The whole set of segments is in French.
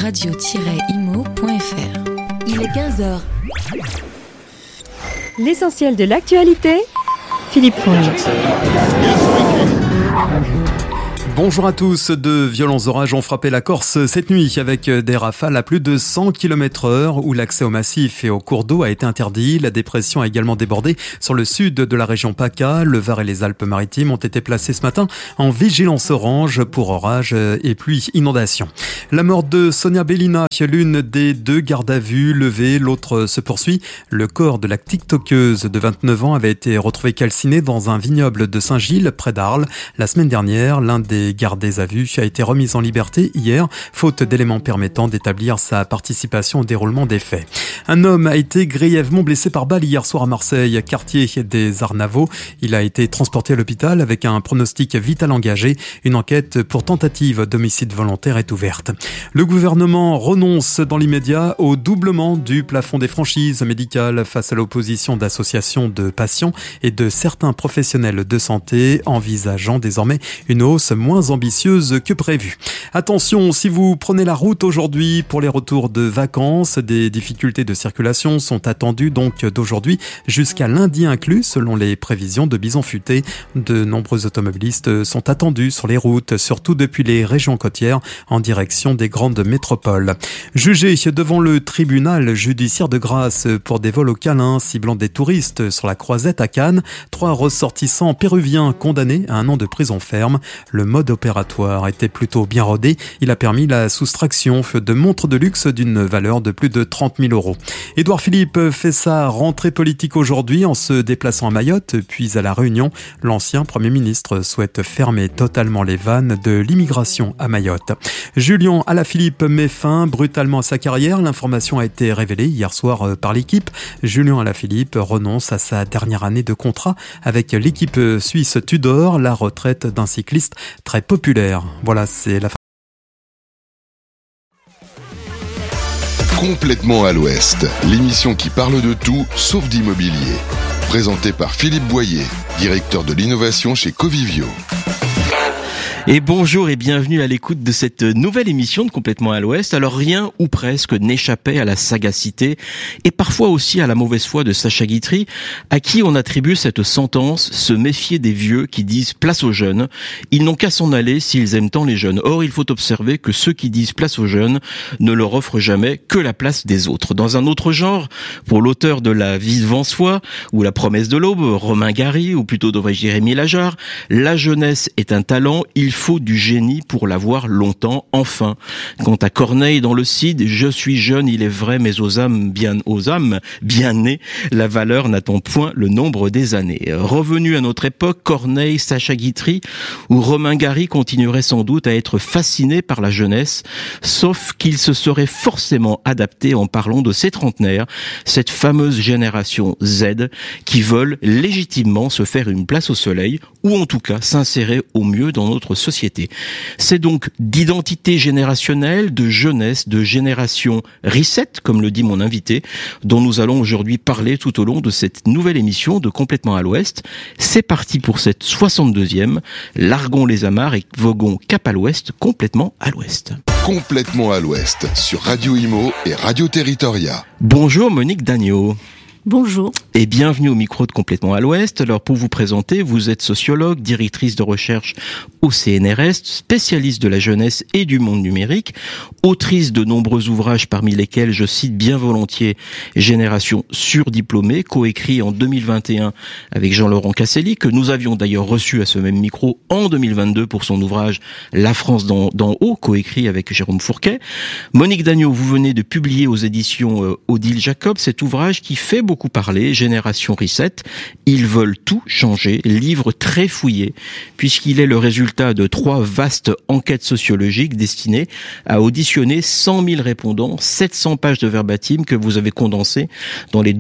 radio-imo.fr. Il est 15h. L'essentiel de l'actualité, Philippe Fournier. Bonjour à tous. De violents orages ont frappé la Corse cette nuit avec des rafales à plus de 100 km/h où l'accès au massif et aux cours d'eau a été interdit. La dépression a également débordé sur le sud de la région PACA. Le Var et les Alpes-Maritimes ont été placés ce matin en vigilance orange pour orages et pluie inondation. La mort de Sonia Bellina, l'une des deux gardes à vue levée, l'autre se poursuit. Le corps de la tiktokeuse de 29 ans avait été retrouvé calciné dans un vignoble de Saint-Gilles, près d'Arles. La semaine dernière, l'un des gardés à vue a été remis en liberté hier, faute d'éléments permettant d'établir sa participation au déroulement des faits. Un homme a été grièvement blessé par balle hier soir à Marseille, quartier des Arnavaux. Il a été transporté à l'hôpital avec un pronostic vital engagé. Une enquête pour tentative d'homicide volontaire est ouverte. Le gouvernement renonce dans l'immédiat au doublement du plafond des franchises médicales face à l'opposition d'associations de patients et de certains professionnels de santé, envisageant désormais une hausse moins ambitieuse que prévu. Attention, si vous prenez la route aujourd'hui pour les retours de vacances, des difficultés de circulation sont attendues donc d'aujourd'hui jusqu'à lundi inclus, selon les prévisions de Bison Futé. De nombreux automobilistes sont attendus sur les routes, surtout depuis les régions côtières, en direction des grandes métropoles. Jugé devant le tribunal judiciaire de Grasse pour des vols au câlin ciblant des touristes sur la Croisette à Cannes, 3 ressortissants péruviens condamnés à 1 an de prison ferme. Le mode opératoire était plutôt bien rodé. Il a permis la soustraction de montres de luxe d'une valeur de plus de 30 000 €. Édouard Philippe fait sa rentrée politique aujourd'hui en se déplaçant à Mayotte, puis à La Réunion. L'ancien Premier ministre souhaite fermer totalement les vannes de l'immigration à Mayotte. Julien Alaphilippe met fin brutalement à sa carrière. L'information a été révélée hier soir par l'équipe. Julien Alaphilippe renonce à sa dernière année de contrat avec l'équipe suisse Tudor, la retraite d'un cycliste très populaire. Voilà, c'est la fin. Complètement à l'Ouest, l'émission qui parle de tout sauf d'immobilier. Présentée par Philippe Boyer, directeur de l'innovation chez Covivio. Et bonjour et bienvenue à l'écoute de cette nouvelle émission de Complètement à l'Ouest. Alors rien ou presque n'échappait à la sagacité et parfois aussi à la mauvaise foi de Sacha Guitry, à qui on attribue cette sentence: se méfier des vieux qui disent place aux jeunes. Ils n'ont qu'à s'en aller s'ils aiment tant les jeunes. Or, il faut observer que ceux qui disent place aux jeunes ne leur offrent jamais que la place des autres. Dans un autre genre, pour l'auteur de La vie devant soi ou La promesse de l'aube, Romain Gary, ou plutôt devrais-je dire Émile Ajar, la jeunesse est un talent, il faut du génie pour l'avoir longtemps, enfin. Quant à Corneille dans le Cid, je suis jeune, il est vrai, mais aux âmes bien nées, la valeur n'attend point le nombre des années. Revenu à notre époque, Corneille, Sacha Guitry ou Romain Gary continueraient sans doute à être fascinés par la jeunesse, sauf qu'ils se seraient forcément adaptés en parlant de ces trentenaires, cette fameuse génération Z, qui veulent légitimement se faire une place au soleil, ou en tout cas s'insérer au mieux dans notre société. C'est donc d'identité générationnelle, de jeunesse, de génération reset, comme le dit mon invité, dont nous allons aujourd'hui parler tout au long de cette nouvelle émission de Complètement à l'Ouest. C'est parti pour cette 62e. Larguons les amarres et voguons cap à l'Ouest, complètement à l'Ouest. Complètement à l'Ouest, sur Radio Imo et Radio Territoria. Bonjour Monique Dagneau. Bonjour. Et bienvenue au micro de Complètement à l'Ouest. Alors pour vous présenter, vous êtes sociologue, directrice de recherche au CNRS, spécialiste de la jeunesse et du monde numérique, autrice de nombreux ouvrages parmi lesquels je cite bien volontiers Génération surdiplômée, coécrit en 2021 avec Jean-Laurent Casselli, que nous avions d'ailleurs reçu à ce même micro en 2022 pour son ouvrage La France d'en haut, coécrit avec Jérôme Fourquet. Monique Dagneau, vous venez de publier aux éditions Odile Jacob cet ouvrage qui fait beaucoup parler, Génération Reset. Ils veulent tout changer, livre très fouillé, puisqu'il est le résultat de 3 vastes enquêtes sociologiques destinées à auditionner 100 000 répondants, 700 pages de verbatim que vous avez condensées dans les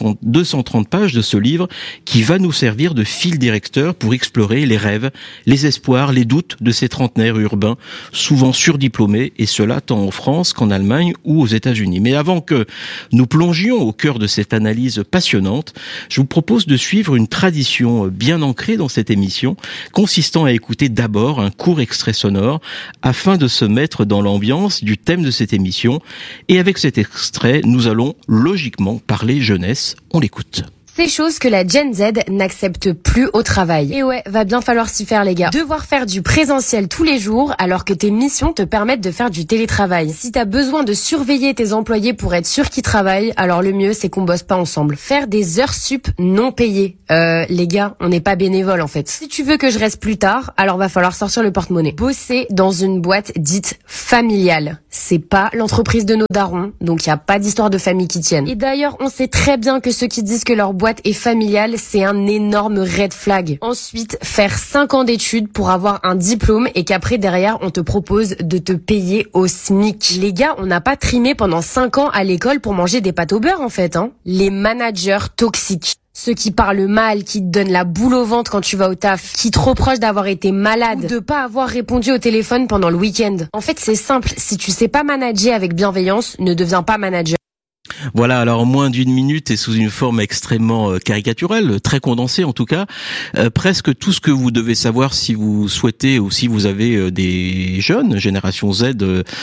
230 pages de ce livre, qui va nous servir de fil directeur pour explorer les rêves, les espoirs, les doutes de ces trentenaires urbains, souvent surdiplômés, et cela tant en France qu'en Allemagne ou aux États-Unis. Mais avant que nous plongions au cœur de cette analyse analyses passionnantes, je vous propose de suivre une tradition bien ancrée dans cette émission, consistant à écouter d'abord un court extrait sonore afin de se mettre dans l'ambiance du thème de cette émission. Et avec cet extrait, nous allons logiquement parler jeunesse. On l'écoute. Ces choses que la Gen Z n'accepte plus au travail. Et ouais, va bien falloir s'y faire les gars. Devoir faire du présentiel tous les jours alors que tes missions te permettent de faire du télétravail. Si t'as besoin de surveiller tes employés pour être sûr qu'ils travaillent, alors le mieux c'est qu'on bosse pas ensemble. Faire des heures sup non payées. Les gars, on n'est pas bénévoles en fait. Si tu veux que je reste plus tard, alors va falloir sortir le porte-monnaie. Bosser dans une boîte dite familiale. C'est pas l'entreprise de nos darons, donc y a pas d'histoire de famille qui tienne. Et d'ailleurs, on sait très bien que ceux qui disent que leur boîte est familiale, c'est un énorme red flag. Ensuite, faire 5 ans d'études pour avoir un diplôme et qu'après derrière, on te propose de te payer au SMIC. Les gars, on n'a pas trimé pendant 5 ans à l'école pour manger des pâtes au beurre en fait, hein. Les managers toxiques. Ceux qui parlent mal, qui te donnent la boule au ventre quand tu vas au taf, qui te reprochent d'avoir été malade ou de pas avoir répondu au téléphone pendant le week-end. En fait, c'est simple. Si tu sais pas manager avec bienveillance, ne deviens pas manager. Voilà, alors en moins d'une minute et sous une forme extrêmement caricaturale, très condensée en tout cas, presque tout ce que vous devez savoir si vous souhaitez ou si vous avez des jeunes, génération Z,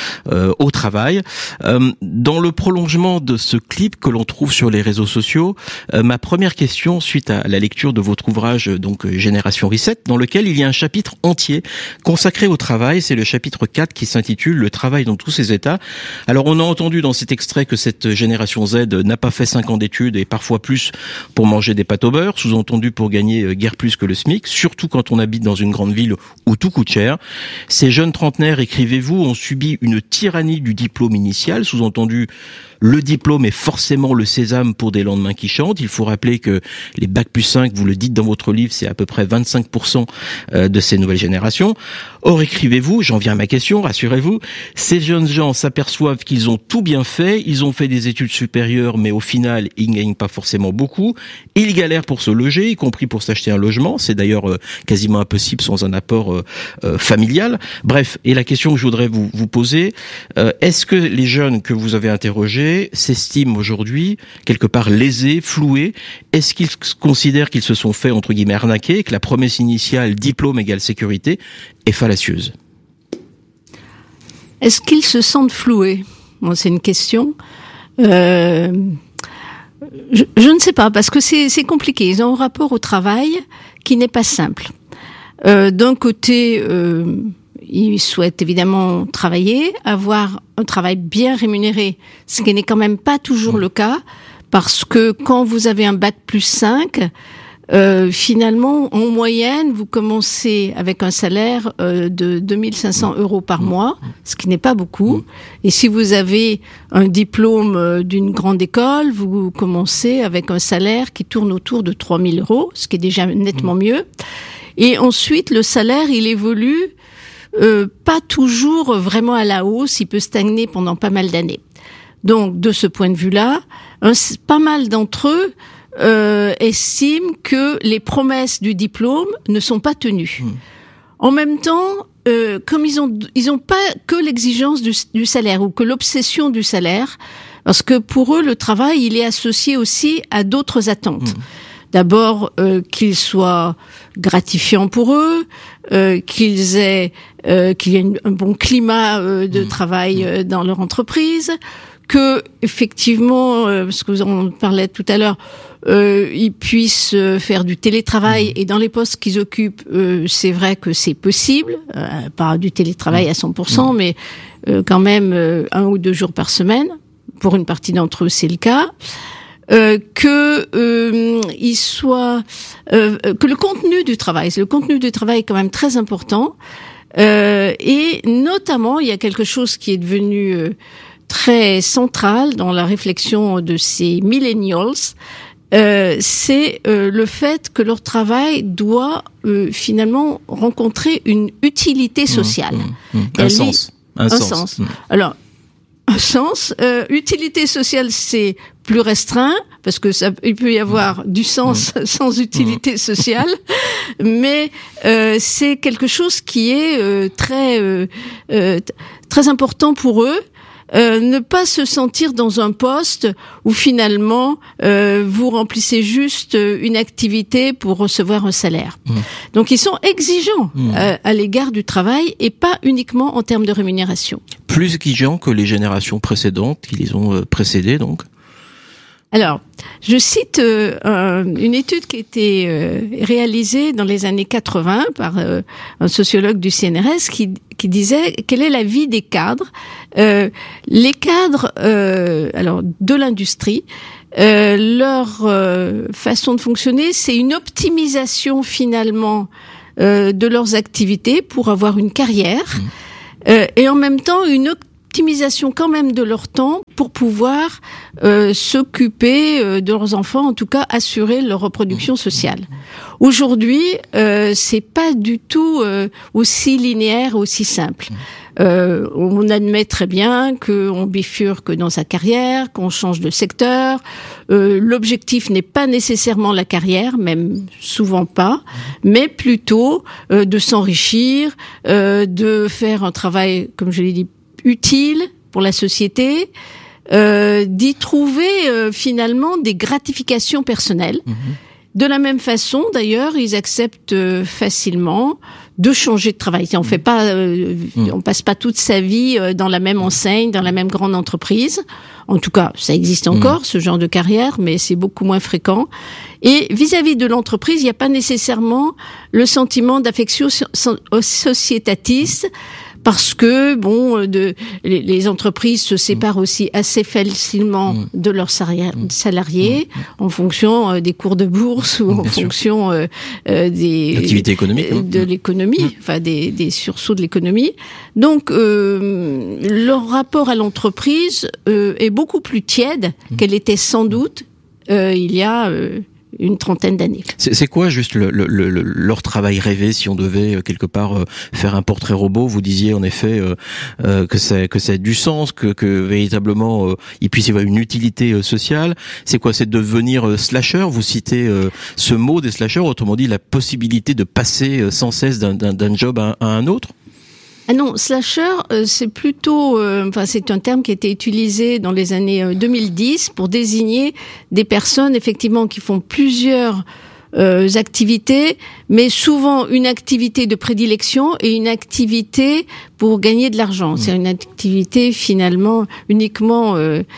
au travail. Dans le prolongement de ce clip que l'on trouve sur les réseaux sociaux, ma première question, suite à la lecture de votre ouvrage, donc Génération Reset, dans lequel il y a un chapitre entier consacré au travail, c'est le chapitre 4 qui s'intitule « Le travail dans tous ses états ». Alors on a entendu dans cet extrait que cette génération Z n'a pas fait 5 ans d'études et parfois plus pour manger des pâtes au beurre, sous-entendu pour gagner guère plus que le SMIC, surtout quand on habite dans une grande ville où tout coûte cher. Ces jeunes trentenaires, écrivez-vous, ont subi une tyrannie du diplôme initial, sous-entendu le diplôme est forcément le sésame pour des lendemains qui chantent. Il faut rappeler que les Bac+5, vous le dites dans votre livre, c'est à peu près 25% de ces nouvelles générations. Or, écrivez-vous, j'en viens à ma question, rassurez-vous, ces jeunes gens s'aperçoivent qu'ils ont tout bien fait, ils ont fait des études supérieures, mais au final, ils ne gagnent pas forcément beaucoup. Ils galèrent pour se loger, y compris pour s'acheter un logement. C'est d'ailleurs quasiment impossible sans un apport familial. Bref, et la question que je voudrais vous poser, est-ce que les jeunes que vous avez interrogés s'estiment aujourd'hui quelque part lésés, floués? Est-ce qu'ils considèrent qu'ils se sont fait, entre guillemets, arnaquer, que la promesse initiale diplôme égale sécurité est fallacieuse? Est-ce qu'ils se sentent floués? Bon, c'est une question. Je ne sais pas, parce que c'est compliqué. Ils ont un rapport au travail qui n'est pas simple. D'un côté, ils souhaitent évidemment travailler, avoir un travail bien rémunéré, ce qui n'est quand même pas toujours le cas, parce que quand vous avez un Bac+5, finalement, en moyenne, vous commencez avec un salaire de 2500 € par mois, ce qui n'est pas beaucoup. Et si vous avez un diplôme d'une grande école, vous commencez avec un salaire qui tourne autour de 3000 €, ce qui est déjà nettement mieux. Et ensuite, le salaire, il évolue pas toujours vraiment à la hausse, il peut stagner pendant pas mal d'années. Donc, de ce point de vue-là, pas mal d'entre eux estiment que les promesses du diplôme ne sont pas tenues. En même temps, comme ils ont pas que l'exigence du salaire ou que l'obsession du salaire, parce que pour eux, le travail, il est associé aussi à d'autres attentes. D'abord, qu'il soit gratifiant pour eux, qu'il y ait un bon climat de travail dans leur entreprise, que effectivement, parce que vous en parlez tout à l'heure, ils puissent faire du télétravail et dans les postes qu'ils occupent, c'est vrai que c'est possible, pas du télétravail à 100%, mais quand même 1 ou 2 jours par semaine. Pour une partie d'entre eux, c'est le cas. Que le contenu du travail est quand même très important, et notamment il y a quelque chose qui est devenu très central dans la réflexion de ces millennials, c'est le fait que leur travail doit finalement rencontrer une utilité sociale. Un sens. Alors, un sens. Utilité sociale, c'est plus restreint, parce que il peut y avoir du sens sans utilité sociale, mais c'est quelque chose qui est très important pour eux. ne pas se sentir dans un poste où finalement vous remplissez juste une activité pour recevoir un salaire. Donc ils sont exigeants à l'égard du travail et pas uniquement en termes de rémunération. Plus exigeants que les générations précédentes qui les ont précédées donc. Alors, je cite une étude qui a été réalisée dans les années 80 par un sociologue du CNRS qui disait quelle est la vie des cadres. Les cadres alors de l'industrie, leur façon de fonctionner, c'est une optimisation finalement de leurs activités pour avoir une carrière et en même temps une optimisation quand même de leur temps pour pouvoir s'occuper de leurs enfants, en tout cas assurer leur reproduction sociale. Aujourd'hui, c'est pas du tout aussi linéaire, aussi simple. On admet très bien qu'on bifurque dans sa carrière, qu'on change de secteur. L'objectif n'est pas nécessairement la carrière, même souvent pas, mais plutôt de s'enrichir, de faire un travail, comme je l'ai dit, utile pour la société, d'y trouver finalement des gratifications personnelles. De la même façon, d'ailleurs, ils acceptent facilement de changer de travail. On fait pas, on passe pas toute sa vie dans la même enseigne, dans la même grande entreprise. En tout cas, ça existe encore, ce genre de carrière, mais c'est beaucoup moins fréquent. Et vis-à-vis de l'entreprise, il n'y a pas nécessairement le sentiment d'affection sociétatiste, parce que les entreprises se séparent aussi assez facilement de leurs salariés en fonction des cours de bourse ou en fonction des activités économiques, de l'économie, enfin des sursauts de l'économie. Donc leur rapport à l'entreprise est beaucoup plus tiède qu'elle était sans doute il y a une trentaine d'années. C'est quoi juste leur travail rêvé, si on devait quelque part faire un portrait robot? Vous disiez en effet que ça a du sens, que véritablement il puisse y avoir une utilité sociale. C'est quoi? C'est de devenir slasher? Vous citez ce mot des slashers, autrement dit la possibilité de passer sans cesse d'un job à un autre? Ah non, slasher, c'est plutôt, c'est un terme qui a été utilisé dans les années 2010 pour désigner des personnes effectivement qui font plusieurs activités, mais souvent une activité de prédilection et une activité pour gagner de l'argent. C'est une activité finalement uniquement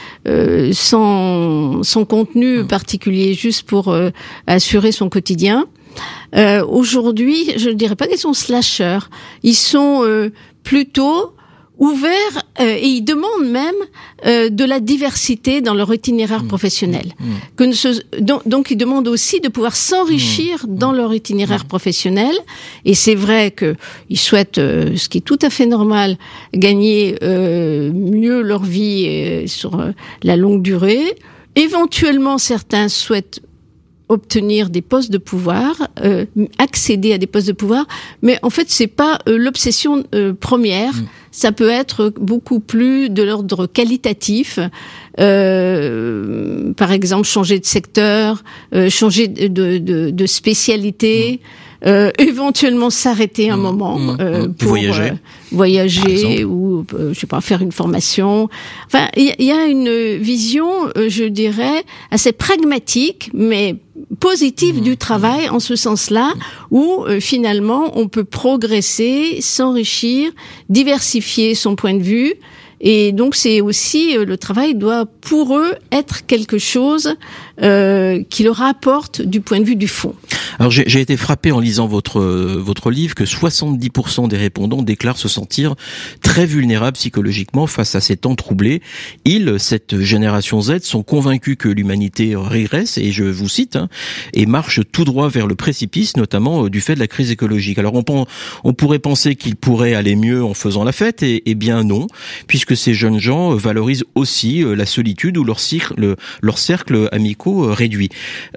sans contenu particulier, juste pour assurer son quotidien. Aujourd'hui, je ne dirais pas qu'ils sont slashers. Ils sont plutôt ouverts et ils demandent même de la diversité dans leur itinéraire professionnel. Donc ils demandent aussi de pouvoir s'enrichir dans leur itinéraire professionnel. Et c'est vrai que ils souhaitent, ce qui est tout à fait normal, gagner mieux leur vie sur la longue durée. Éventuellement, certains souhaitent obtenir des postes de pouvoir, accéder à des postes de pouvoir, mais en fait c'est pas l'obsession première. Ça peut être beaucoup plus de l'ordre qualitatif. Par exemple, changer de secteur, changer de spécialité. Éventuellement s'arrêter un moment pour voyager ou je sais pas, faire une formation. Enfin, il y a une vision, je dirais, assez pragmatique mais positive du travail en ce sens-là, où finalement on peut progresser, s'enrichir, diversifier son point de vue. Et donc c'est aussi, le travail doit pour eux être quelque chose qui leur apporte du point de vue du fond. Alors j'ai été frappé en lisant votre livre que 70% des répondants déclarent se sentir très vulnérables psychologiquement face à ces temps troublés. Ils, cette génération Z, sont convaincus que l'humanité régresse, et je vous cite, et marche tout droit vers le précipice, notamment du fait de la crise écologique. Alors on pourrait penser qu'il pourrait aller mieux en faisant la fête, et bien non, puisque ces jeunes gens valorisent aussi la solitude ou leur cercle amicaux réduit.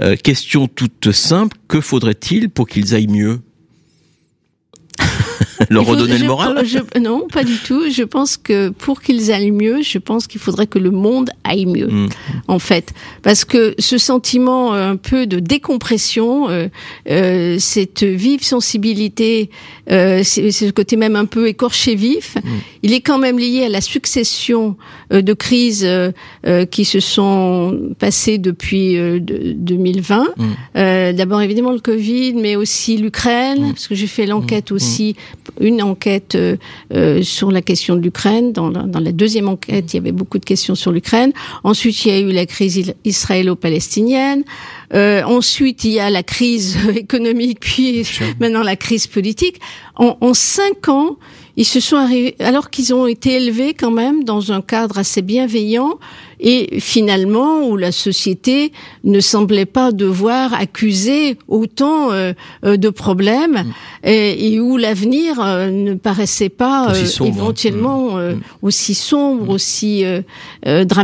Question toute simple, que faudrait-il pour qu'ils aillent mieux? Leur redonner le moral? Non, pas du tout. Je pense que pour qu'ils aillent mieux, je pense qu'il faudrait que le monde aille mieux, en fait. Parce que ce sentiment un peu de décompression, cette vive sensibilité, c'est ce côté même un peu écorché vif, il est quand même lié à la succession de crises qui se sont passées depuis 2020. D'abord évidemment le Covid, mais aussi l'Ukraine, parce que j'ai fait l'enquête aussi, une enquête sur la question de l'Ukraine. Dans la deuxième enquête, il y avait beaucoup de questions sur l'Ukraine. Ensuite, il y a eu la crise israélo-palestinienne. Ensuite, il y a la crise économique, puis maintenant la crise politique. En 5 ans, ils se sont arrivés, alors qu'ils ont été élevés quand même dans un cadre assez bienveillant, et finalement où la société ne semblait pas devoir accuser autant de problèmes, et où l'avenir ne paraissait pas éventuellement aussi sombre, aussi dramatique.